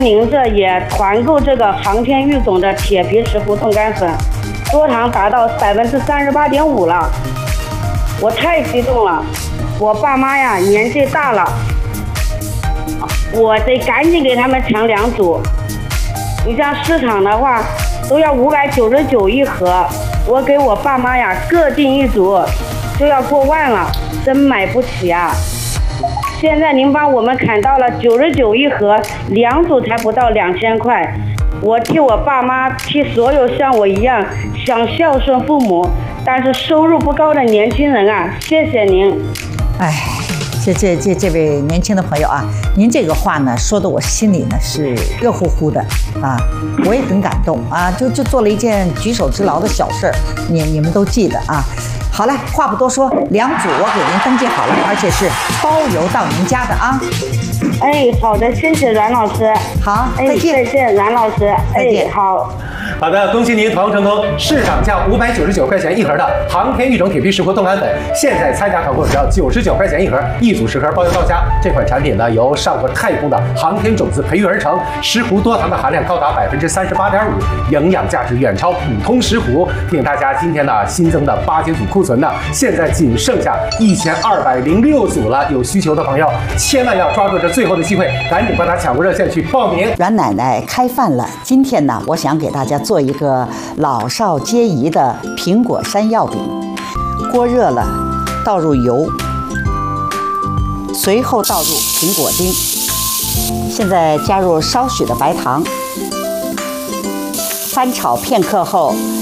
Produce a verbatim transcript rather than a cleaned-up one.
您这也团购这个航天育种的铁皮石斛冻干粉，多糖达到百分之三十八点五了，我太激动了。我爸妈呀年纪大了，我得赶紧给他们抢两组。你像市场的话都要五百九十九一盒，我给我爸妈呀各订一组，就要过万了，真买不起啊！现在您帮我们砍到了九十九一盒，两组才不到两千块。我替我爸妈，替所有像我一样想孝顺父母，但是收入不高的年轻人啊，谢谢您。 哎，这这这这位年轻的朋友啊，您这个话呢说的我心里呢是热乎乎的啊，我也很感动啊，就就做了一件举手之劳的小事儿，你你们都记得啊。好嘞，话不多说，两组我给您登记好了，而且是包邮到您家的啊。 哎，好的，谢谢阮老师。 好， 哎， 再见， 再见，阮老师。 再见。 哎，好。 好的，恭喜您团购成功！市场价五百九十九块钱一盒的航天育种铁皮石斛冻干粉，现在参加团购只要九十九块钱一盒，一组十盒包邮到家。这款产品呢，由上过太空的航天种子培育而成，石斛多糖的含量高达百分之三十八点五，营养价值远超普通石斛。提醒大家，今天呢新增的八千组库存呢，现在仅剩下一千二百零六组了。有需求的朋友，千万要抓住这最后的机会，赶紧拨打抢购热线去报名。 阮奶奶开饭了，今天呢，我想给大家做一个老少皆宜的苹果山药饼。锅热了，倒入油，随后倒入苹果丁，现在加入少许的白糖，翻炒片刻后，